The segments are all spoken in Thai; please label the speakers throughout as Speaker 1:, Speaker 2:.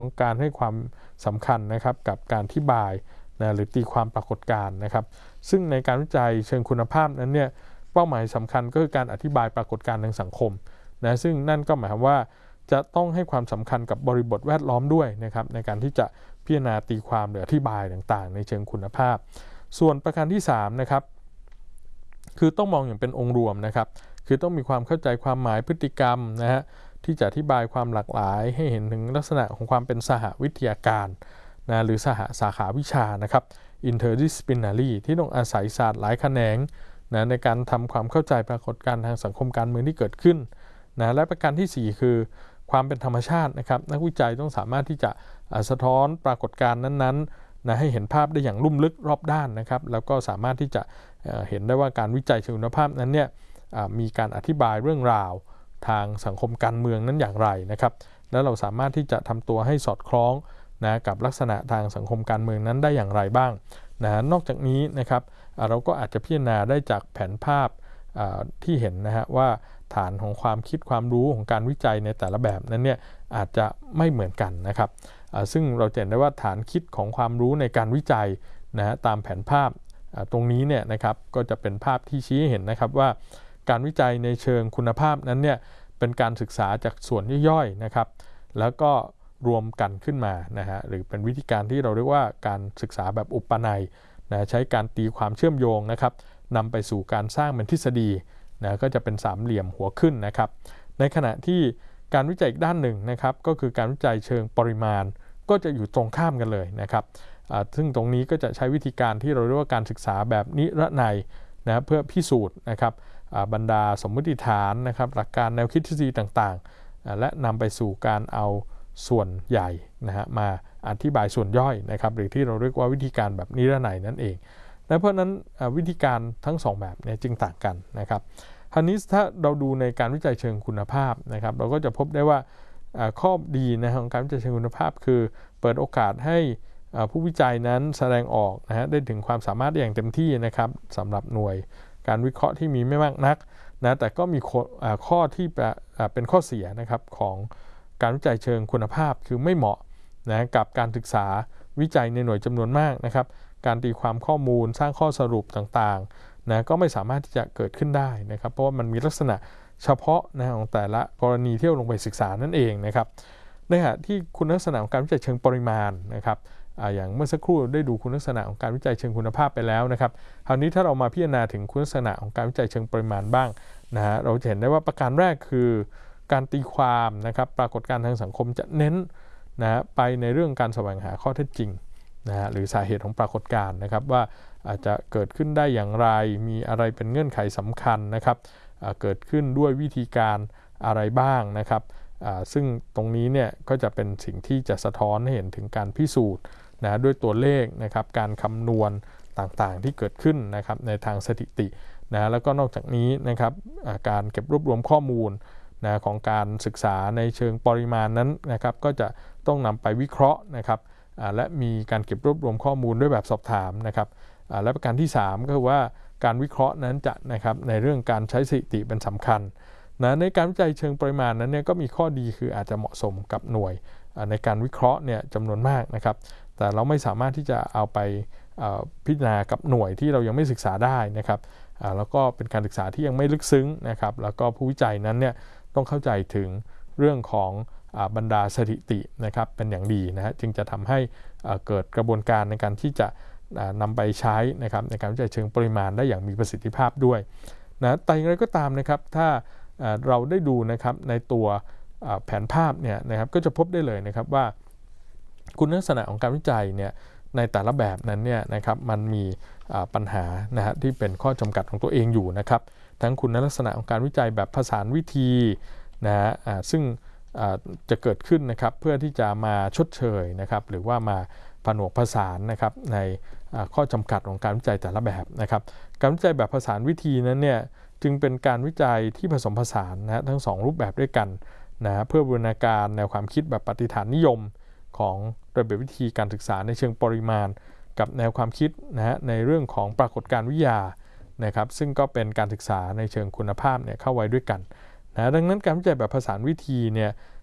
Speaker 1: ของการให้ความสำคัญนะครับกับการอธิบายนะหรือตีความปรากฏการณ์นะครับซึ่งในการวิจัยเชิงคุณภาพนั้นเนี่ยเป้าหมายสำคัญก็คือการอธิบายปรากฏการณ์ทางสังคมนะซึ่งนั่นก็หมายความว่าจะต้องให้ความสำคัญกับบริบทแวดล้อมด้วยนะครับในการที่จะพิจารณาตีความหรืออธิบายต่างๆในเชิงคุณภาพส่วนประการที่3นะครับคือต้องมองอย่างเป็นองค์รวมนะครับคือต้องมีความเข้าใจความหมายพฤติกรรมนะฮะที่จะอธิบายความหลากหลายให้เห็นถึงลักษณะของความเป็นสหวิทยาการนะหรือสาขาวิชานะครับ interdisciplinary ที่ต้องอาศัยศาสตร์หลายแขนงนะในการทำความเข้าใจปรากฏการณ์ทางสังคมการเมืองที่เกิดขึ้นนะและประการที่4คือความเป็นธรรมชาตินะครับนักวิจัยต้องสามารถที่จะสะท้อนปรากฏการณ์นั้นๆนะให้เห็นภาพได้อย่างลุ่มลึกรอบด้านนะครับแล้วก็สามารถที่จะเห็นได้ว่าการวิจัยเชิงคุณภาพนั้นเนี่ยมีการอธิบายเรื่องราวทางสังคมการเมืองนั้นอย่างไรนะครับแล้วเราสามารถที่จะทำตัวให้สอดคล้องนะกับลักษณะทางสังคมการเมืองนั้นได้อย่างไรบ้างนะนอกจากนี้นะครับเราก็อาจจะพิจารณาได้จากแผนภาพที่เห็นนะฮะว่าฐานของความคิดความรู้ของการวิจัยในแต่ละแบบนั้นเนี่ยอาจจะไม่เหมือนกันนะครับซึ่งเราเห็นได้ว่าฐานคิดของความรู้ในการวิจัยนะฮะตามแผนภาพตรงนี้เนี่ยนะครับก็จะเป็นภาพที่ชี้ให้เห็นนะครับว่าการวิจัยในเชิงคุณภาพนั้นเนี่ยเป็นการศึกษาจากส่วนย่อยๆนะครับแล้วก็รวมกันขึ้นมานะฮะหรือเป็นวิธีการที่เราเรียกว่าการศึกษาแบบอุปนัยนะใช้การตีความเชื่อมโยงนะครับนำไปสู่การสร้างเป็นทฤษฎีนะก็จะเป็นสามเหลี่ยมหัวขึ้นนะครับในขณะที่การวิจัยอีกด้านหนึ่งนะครับก็คือการวิจัยเชิงปริมาณก็จะอยู่ตรงข้ามกันเลยนะครับซึ่งตรงนี้ก็จะใช้วิธีการที่เราเรียกว่าการศึกษาแบบนิรนัยนะเพื่อพิสูจน์นะครับบรรดาสมมติฐานนะครับหลักการแนวคิดทฤษฎีต่างๆและนำไปสู่การเอาส่วนใหญ่นะฮะมาอธิบายส่วนย่อยนะครับหรือที่เราเรียกว่าวิธีการแบบนิรนัยนั่นเองและเพราะนั้นวิธีการทั้ง2แบบเนี่ยจึงต่างกันนะครับคราวนี้ถ้าเราดูในการวิจัยเชิงคุณภาพนะครับเราก็จะพบได้ว่าข้อดีนะของการวิจัยเชิงคุณภาพคือเปิดโอกาสให้ผู้วิจัยนั้นแสดงออกนะฮะได้ถึงความสามารถได้อย่างเต็มที่นะครับสำหรับหน่วยการวิเคราะห์ที่มีไม่มากนักนะแต่ก็มีข้อที่เป็นข้อเสียนะครับของการวิจัยเชิงคุณภาพคือไม่เหมาะนะกับการศึกษาวิจัยในหน่วยจำนวนมากนะครับการตีความข้อมูลสร้างข้อสรุปต่างๆนะก็ไม่สามารถที่จะเกิดขึ้นได้นะครับเพราะว่ามันมีลักษณะเฉพาะนะของแต่ละกรณีที่เราลงไปศึกษานั่นเองนะครับในขณะที่คุณลักษณะของการวิจัยเชิงปริมาณนะครับอย่างเมื่อสักครู่ได้ดูคุณลักษณะของการวิจัยเชิงคุณภาพไปแล้วนะครับคราวนี้ถ้าเรามาพิจารณาถึงคุณลักษณะของการวิจัยเชิงปริมาณบ้างนะฮะเราจะเห็นได้ว่าประการแรกคือการตีความนะครับปรากฏการณ์ทางสังคมจะเน้นนะไปในเรื่องการแสวงหาข้อเท็จจริงนะฮะหรือสาเหตุของปรากฏการณ์นะครับว่าอาจจะเกิดขึ้นได้อย่างไรมีอะไรเป็นเงื่อนไขสำคัญนะครับเกิดขึ้นด้วยวิธีการอะไรบ้างนะครับซึ่งตรงนี้เนี่ยก็จะเป็นสิ่งที่จะสะท้อนให้เห็นถึงการพิสูจน์นะด้วยตัวเลขนะครับการคำนวณต่างๆที่เกิดขึ้นนะครับในทางสถิตินะแล้วก็นอกจากนี้นะครับการเก็บรวบรวมข้อมูลนะของการศึกษาในเชิงปริมาณนั้นนะครับก็จะต้องนำไปวิเคราะห์นะครับและมีการเก็บรวบรวมข้อมูลด้วยแบบสอบถามนะครับและประการที่3ก็คือว่าการวิเคราะห์นั้นจะนะครับในเรื่องการใช้สถิติเป็นสำคัญนะในการวิจัยเชิงปริมาณนั้นเนี่ยก็มีข้อดีคืออาจจะเหมาะสมกับหน่วยในการวิเคราะห์เนี่ยจำนวนมากนะครับแต่เราไม่สามารถที่จะเอาไปพิจารณากับหน่วยที่เรายังไม่ศึกษาได้นะครับแล้วก็เป็นการศึกษาที่ยังไม่ลึกซึ้งนะครับแล้วก็ผู้วิจัยนั้นเนี่ยต้องเข้าใจถึงเรื่องของบรรดาสถิตินะครับเป็นอย่างดีนะฮะจึงจะทำให้เกิดกระบวนการในการที่จะนำไปใช้นะครับในการวิจัยเชิงปริมาณได้อย่างมีประสิทธิภาพด้วยนะแต่อย่างไรก็ตามนะครับถ้าเราได้ดูนะครับในตัวแผนภาพเนี่ยนะครับก็จะพบได้เลยนะครับว่าคุณลักษณะของการวิจัยเนี่ยในแต่ละแบบนั้นเนี่ยนะครับมันมีปัญหานะฮะที่เป็นข้อจำกัดของตัวเองอยู่นะครับทั้งคุณลักษณะของการวิจัยแบบผสานวิธีนะฮะซึ่งจะเกิดขึ้นนะครับเพื่อที่จะมาชดเชยนะครับหรือว่ามาผนวกผสานนะครับในข้อจำกัดของการวิจัยแต่ละแบบนะครับการวิจัยแบบผสานวิธีนั้นเนี่ยจึงเป็นการวิจัยที่ผสมผสานนะทั้ง2รูปแบบด้วยกันนะเพื่อบูรณาการแนวความคิดแบบปฏิฐานนิยมของระเบียบวิธีการศึกษาในเชิงปริมาณกับแนวความคิดนะฮะในเรื่องของปรากฏการณ์วิทยานะครับซึ่งก็เป็นการศึกษาในเชิงคุณภาพเนี่ยเข้าไว้ด้วยกันนะดังนั้นการวิจัยแบบผสานวิธีเนี่ย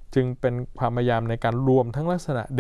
Speaker 1: จึงเป็นความพยายามในการรวมทั้งลักษณะ